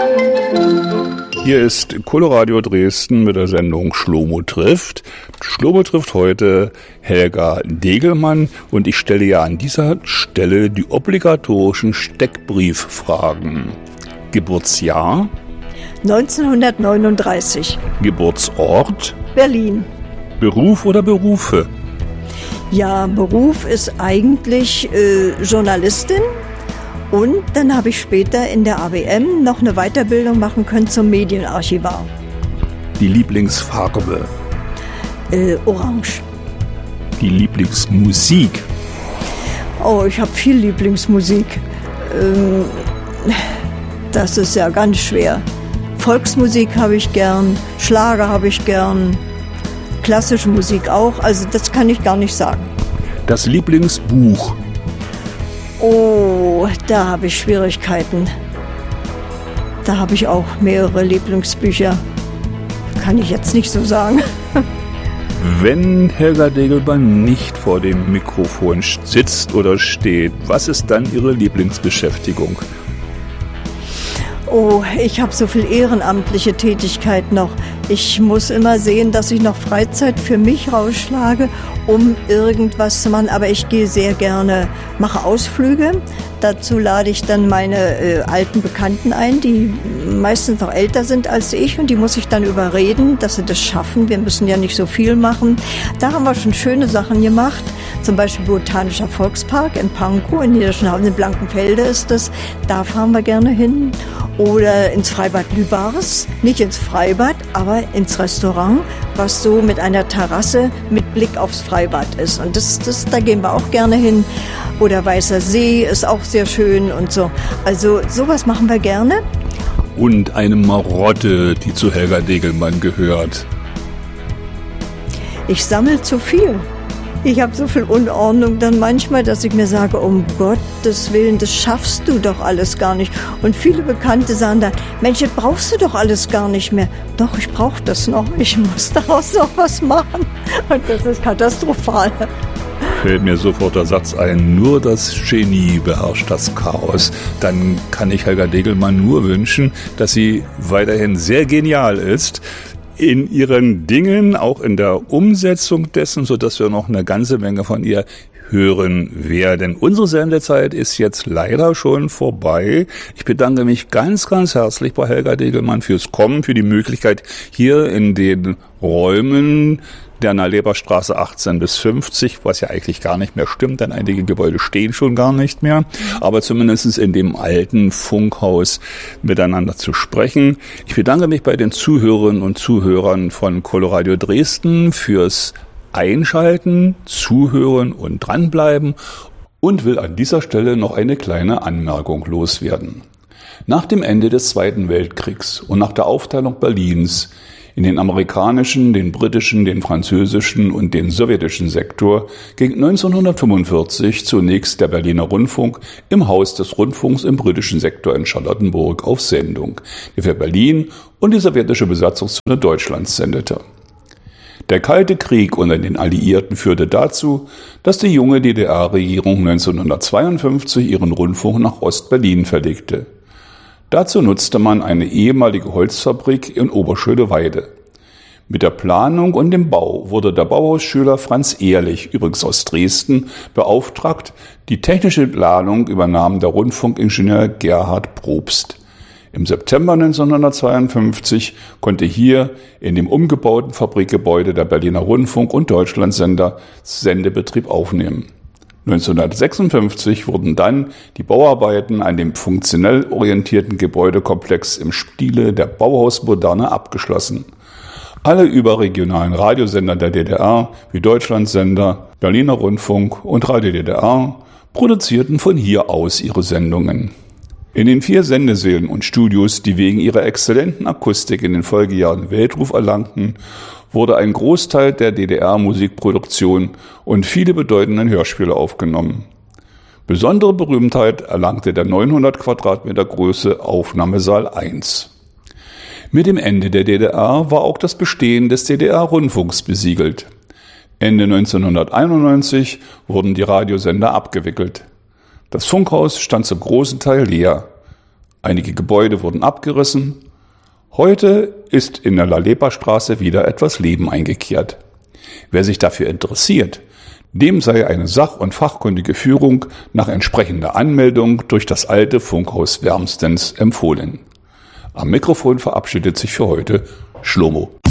Hier ist Coloradio Dresden mit der Sendung Schlomo trifft. Schlomo trifft heute Helga Degelmann und ich stelle ja an dieser Stelle die obligatorischen Steckbrieffragen. Geburtsjahr? 1939. Geburtsort? Berlin. Beruf oder Berufe? Ja, Beruf ist eigentlich Journalistin. Und dann habe ich später in der ABM noch eine Weiterbildung machen können zum Medienarchivar. Die Lieblingsfarbe? Orange. Die Lieblingsmusik? Oh, ich habe viel Lieblingsmusik. Das ist ja ganz schwer. Volksmusik habe ich gern, Schlager habe ich gern, klassische Musik auch. Also das kann ich gar nicht sagen. Das Lieblingsbuch? Oh, da habe ich Schwierigkeiten. Da habe ich auch mehrere Lieblingsbücher. Kann ich jetzt nicht so sagen. Wenn Helga Degelmann nicht vor dem Mikrofon sitzt oder steht, was ist dann Ihre Lieblingsbeschäftigung? Oh, ich habe so viel ehrenamtliche Tätigkeit noch. Ich muss immer sehen, dass ich noch Freizeit für mich rausschlage, um irgendwas zu machen. Aber ich gehe sehr gerne, mache Ausflüge. Dazu lade ich dann meine alten Bekannten ein, die meistens noch älter sind als ich. Und die muss ich dann überreden, dass sie das schaffen. Wir müssen ja nicht so viel machen. Da haben wir schon schöne Sachen gemacht. Zum Beispiel Botanischer Volkspark in Pankow, in Niederschönhausen, in Blankenfelde ist das. Da fahren wir gerne hin. Oder ins Freibad Lübars, nicht ins Freibad, aber ins Restaurant, was so mit einer Terrasse mit Blick aufs Freibad ist. Und da gehen wir auch gerne hin. Oder Weißer See ist auch sehr schön und so. Also sowas machen wir gerne. Und eine Marotte, die zu Helga Degelmann gehört. Ich sammle zu viel. Ich habe so viel Unordnung dann manchmal, dass ich mir sage, um Gottes Willen, das schaffst du doch alles gar nicht. Und viele Bekannte sagen dann, Mensch, das brauchst du doch alles gar nicht mehr. Doch, ich brauche das noch. Ich muss daraus noch was machen. Und das ist katastrophal. Fällt mir sofort der Satz ein, nur das Genie beherrscht das Chaos. Dann kann ich Helga Degelmann nur wünschen, dass sie weiterhin sehr genial ist in ihren Dingen, auch in der Umsetzung dessen, sodass wir noch eine ganze Menge von ihr hören werden. Unsere Sendezeit ist jetzt leider schon vorbei. Ich bedanke mich ganz, ganz herzlich bei Helga Degelmann fürs Kommen, für die Möglichkeit, hier in den Räumen der Naleberstraße 18 bis 50, was ja eigentlich gar nicht mehr stimmt, denn einige Gebäude stehen schon gar nicht mehr, aber zumindest in dem alten Funkhaus miteinander zu sprechen. Ich bedanke mich bei den Zuhörerinnen und Zuhörern von Coloradio Dresden fürs Einschalten, Zuhören und dranbleiben und will an dieser Stelle noch eine kleine Anmerkung loswerden. Nach dem Ende des Zweiten Weltkriegs und nach der Aufteilung Berlins in den amerikanischen, den britischen, den französischen und den sowjetischen Sektor ging 1945 zunächst der Berliner Rundfunk im Haus des Rundfunks im britischen Sektor in Charlottenburg auf Sendung, der für Berlin und die sowjetische Besatzungszone Deutschlands sendete. Der Kalte Krieg unter den Alliierten führte dazu, dass die junge DDR-Regierung 1952 ihren Rundfunk nach Ost-Berlin verlegte. Dazu nutzte man eine ehemalige Holzfabrik in Oberschöneweide. Mit der Planung und dem Bau wurde der Bauhausschüler Franz Ehrlich, übrigens aus Dresden, beauftragt. Die technische Planung übernahm der Rundfunkingenieur Gerhard Probst. Im September 1952 konnte hier in dem umgebauten Fabrikgebäude der Berliner Rundfunk und Deutschlandsender Sendebetrieb aufnehmen. 1956 wurden dann die Bauarbeiten an dem funktionell orientierten Gebäudekomplex im Stile der Bauhausmoderne abgeschlossen. Alle überregionalen Radiosender der DDR, wie Deutschlandsender, Berliner Rundfunk und Radio DDR, produzierten von hier aus ihre Sendungen. In den 4 Sendesälen und Studios, die wegen ihrer exzellenten Akustik in den Folgejahren Weltruf erlangten, wurde ein Großteil der DDR-Musikproduktion und viele bedeutende Hörspiele aufgenommen. Besondere Berühmtheit erlangte der 900 Quadratmeter Größe Aufnahmesaal 1. Mit dem Ende der DDR war auch das Bestehen des DDR-Rundfunks besiegelt. Ende 1991 wurden die Radiosender abgewickelt. Das Funkhaus stand zum großen Teil leer. Einige Gebäude wurden abgerissen. Heute ist in der Lalepa-Straße wieder etwas Leben eingekehrt. Wer sich dafür interessiert, dem sei eine sach- und fachkundige Führung nach entsprechender Anmeldung durch das alte Funkhaus wärmstens empfohlen. Am Mikrofon verabschiedet sich für heute Schlomo.